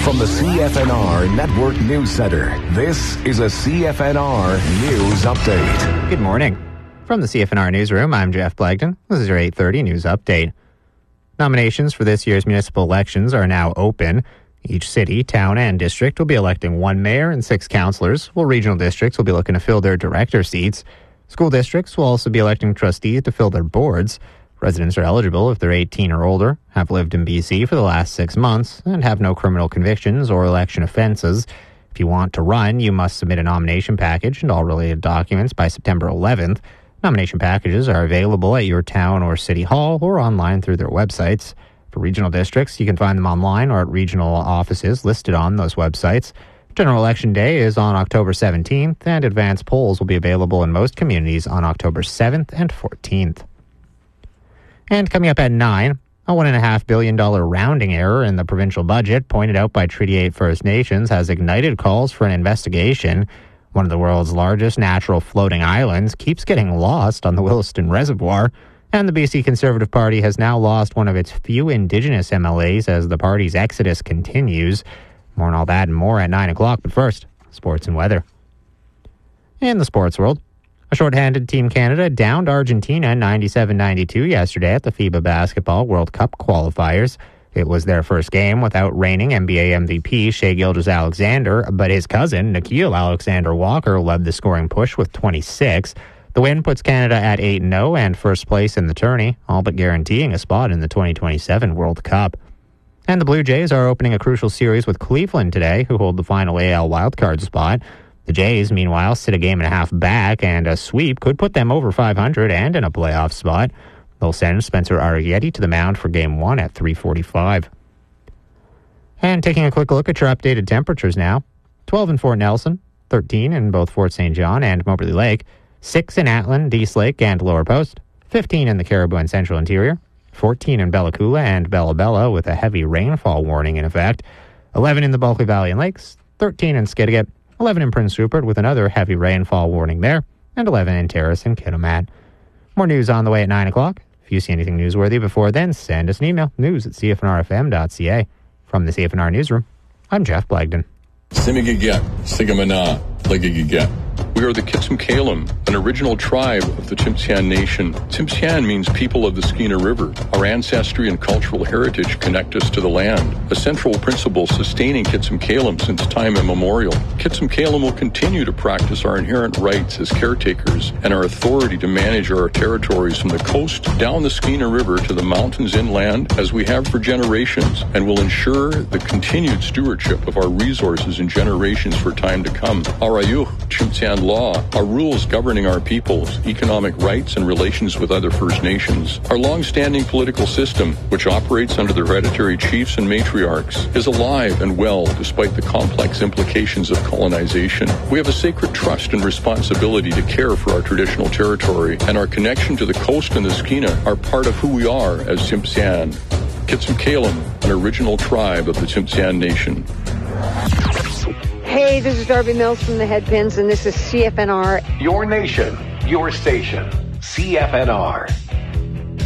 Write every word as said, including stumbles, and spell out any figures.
From the C F N R Network News Center, this is a C F N R News Update. Good morning. From the C F N R Newsroom, I'm Jeff Blagden. This is your eight thirty News Update. Nominations for this year's municipal elections are now open. Each city, town, and district will be electing one mayor and six councillors, while regional districts will be looking to fill their director seats. School districts will also be electing trustees to fill their boards. Residents are eligible if they're eighteen or older, have lived in B C for the last six months, and have no criminal convictions or election offences. If you want to run, you must submit a nomination package and all related documents by September eleventh. Nomination packages are available at your town or city hall or online through their websites. For regional districts, you can find them online or at regional offices listed on those websites. General Election Day is on October seventeenth, and advance polls will be available in most communities on October seventh and fourteenth. And coming up at nine, a one point five billion dollars rounding error in the provincial budget pointed out by Treaty eight First Nations has ignited calls for an investigation. One of the world's largest natural floating islands keeps getting lost on the Williston Reservoir, and the B C Conservative Party has now lost one of its few Indigenous M L As as the party's exodus continues. More on all that and more at nine o'clock, but first, sports and weather. In the sports world, a shorthanded Team Canada downed Argentina ninety-seven ninety-two yesterday at the FIBA Basketball World Cup qualifiers. It was their first game without reigning N B A M V P Shai Gilgeous-Alexander, but his cousin, Nickeil Alexander-Walker, led the scoring push with twenty-six. The win puts Canada at eight and oh and first place in the tourney, all but guaranteeing a spot in the twenty twenty-seven World Cup. And the Blue Jays are opening a crucial series with Cleveland today, who hold the final A L wildcard spot. The Jays, meanwhile, sit a game and a half back, and a sweep could put them over five hundred and in a playoff spot. They'll send Spencer Arrighetti to the mound for Game one at three forty-five. And taking a quick look at your updated temperatures now. twelve in Fort Nelson, thirteen in both Fort Saint John and Moberly Lake, six in Atlin, East Lake, and Lower Post, fifteen in the Caribou and Central Interior, fourteen in Bella Coola and Bella Bella with a heavy rainfall warning in effect, eleven in the Bulkley Valley and Lakes, thirteen in Skidegate, eleven in Prince Rupert with another heavy rainfall warning there, and eleven in Terrace and Kitimat. More news on the way at nine o'clock. If you see anything newsworthy before then, send us an email, news at c f n r f m dot c a. From the C F N R Newsroom, I'm Jeff Blagden. Simigigat, Sigamana, Ligigigat. We are the Kitsum-Kalem, an original tribe of the Tsimshian Nation. Tsimshian means people of the Skeena River. Our ancestry and cultural heritage connect us to the land, a central principle sustaining Kitsum-Kalem since time immemorial. Kitsum-Kalem will continue to practice our inherent rights as caretakers and our authority to manage our territories from the coast down the Skeena River to the mountains inland as we have for generations, and will ensure the continued stewardship of our resources in generations for time to come. Arayuh, Tsimshian law, our rules governing our peoples, economic rights, and relations with other First Nations. Our long-standing political system, which operates under the hereditary chiefs and matriarchs, is alive and well despite the complex implications of colonization. We have a sacred trust and responsibility to care for our traditional territory, and our connection to the coast and the Skeena are part of who we are as Tsimshian. Kitsum-Kalem, an original tribe of the Tsimshian Nation. Hey, this is Darby Mills from the Headpins, and this is C F N R. Your nation, your station, C F N R.